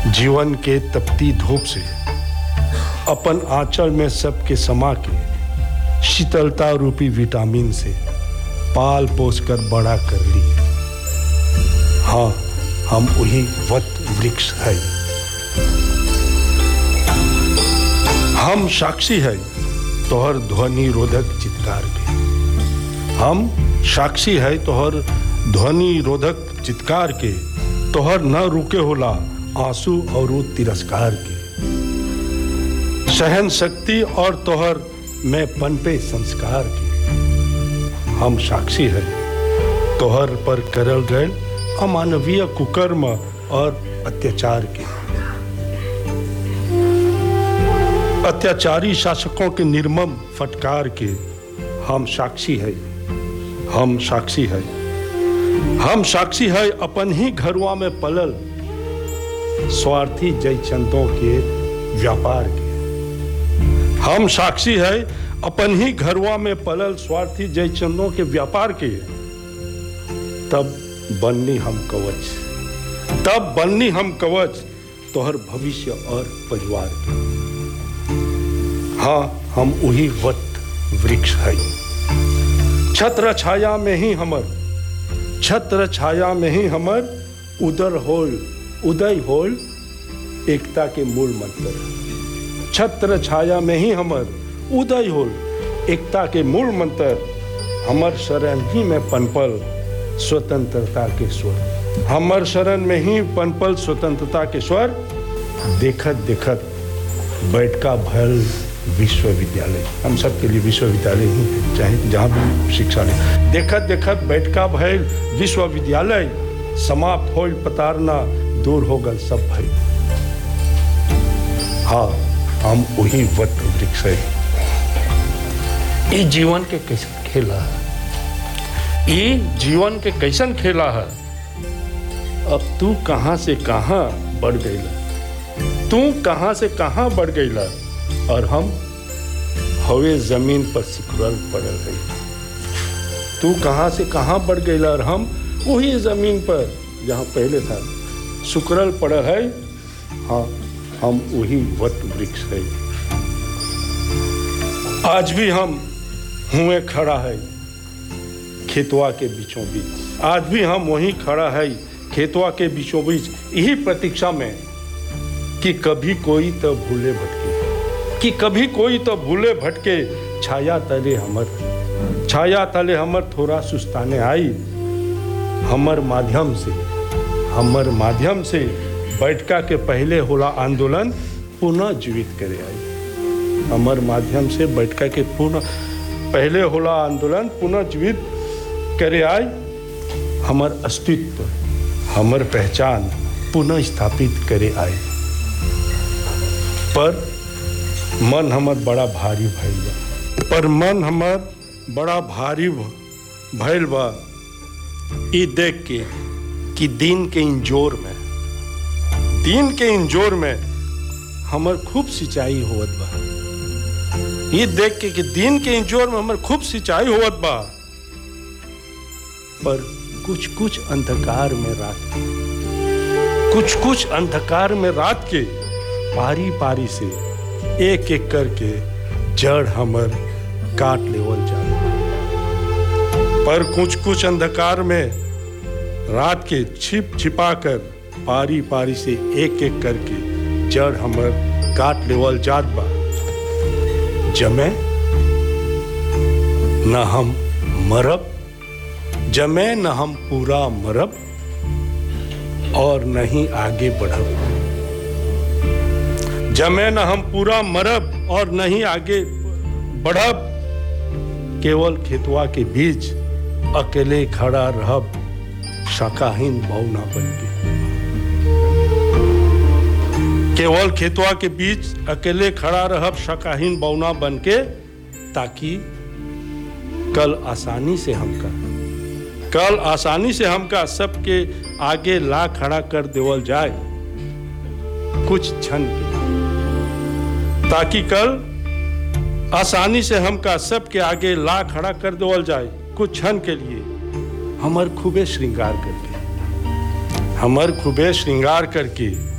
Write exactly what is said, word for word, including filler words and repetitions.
जीवन के तपती धूप से अपन आंचल में सबके समा के शीतलता रूपी विटामिन से पाल पोस कर बड़ा कर ली। हाँ, हम वही वट वृक्ष है। हम साक्षी है तोहर ध्वनि रोधक चित्कार के। हम साक्षी है तोहर ध्वनि रोधक चित्कार के। तोहर न रुके होला आंसू और तिरस्कार के। सहन शक्ति और तोहर में पनपे संस्कार के। हम साक्षी है तोहर पर करल गए अमानवीय कुकर्म और अत्याचार के। अत्याचारी शासकों के निर्मम फटकार के। हम साक्षी है हम साक्षी है हम साक्षी है अपन ही घरवा में पलल स्वार्थी जयचंदों के व्यापार के। हम साक्षी है अपन ही घरवा में पलल स्वार्थी जयचंदों के व्यापार के। तब बननी हम कवच तब बननी हम कवच तोहर भविष्य और परिवार के। हाँ, हम वही वट वृक्ष है। छत्र छाया में ही हमर छत्र छाया में ही हमर उदर होल उदय होल एकता के मूल मंत्र। छत्र छाया में ही हमर उदय होल एकता के मूल मंत्र। हमर शरण ही में पनपल स्वतंत्रता के स्वर। हमर शरण में ही पनपल स्वतंत्रता के स्वर। देखत देखत बैठका भल विश्वविद्यालय। हम सब के लिए विश्वविद्यालय ही है, चाहे जहाँ भी शिक्षा ले। देखत देखत बैठका भल विश्वविद्यालय। समाप्त होल प्रताड़ना दूर हो गल सब भय। हाँ, हम वही वट वृक्ष है। ये जीवन के कैसन खेला है ये जीवन के कैसन खेला है। अब तू कहाँ से कहाँ बढ़ गईला तू कहाँ से कहाँ बढ़ गईला और हम हवे जमीन पर सिकुड़ल पड़ल है। तू कहाँ से कहाँ बढ़ गईला और हम वही जमीन पर जहाँ पहले था सिकुड़ल पड़ल है। हाँ, हम वही वट वृक्ष है। आज भी हम हुए खड़ा है खेतवा के बीचों बीच। आज भी हम वहीं खड़ा है खेतवा के बीचों बीच, यही प्रतीक्षा में कि कभी कोई तो भूले भटके कि कभी कोई तो भूले भटके। छाया तले हमर छाया तले हमर थोड़ा सुस्ताने आई। हमर माध्यम से हमर माध्यम से बैठका के पहले होला आंदोलन पुनः जीवित करे आई। हमर माध्यम से बैठका के पुनः पहले होला आंदोलन पुनः जीवित करे आई। हमर अस्तित्व हमर पहचान पुनः स्थापित करे आए। पर मन हमर बड़ा भारी भइल बा पर मन हमर बड़ा भारी भइल बा ई देख के कि दिन के इंजोर में दिन के इंजोर में हमर खूब सिंचाई होवत बा। ये देख के कि दिन के इंजोर में हमर खूब सिंचाई होवत बा। पर कुछ कुछ अंधकार में रात के कुछ कुछ अंधकार में रात के पारी पारी से एक एक करके जड़ हमर काट लेवल जाए। पर कुछ कुछ अंधकार में रात के छिप छिपा कर पारी पारी से एक एक करके जड़ हमर काट लेवल जात बा। जमे न हम मरब जमे न हम पूरा मरब और नहीं आगे बढ़ब। जमे न हम पूरा मरब और नहीं आगे बढ़ब। केवल खेतवा के बीच अकेले खड़ा रहब शाकाहीन बौना बनके। केवल खेतवा के बीच अकेले खड़ा रहब शाकाहीन बौना बनके, ताकि कल आसानी से हमका कल आसानी से हमका सबके आगे ला खड़ा कर देवल जाए कुछ क्षण के, ताकि कल आसानी से हमका सबके आगे ला खड़ा कर देवल जाए कुछ क्षण के लिए। हमर खूबे श्रृंगार करके हमर खूबे श्रृंगार करके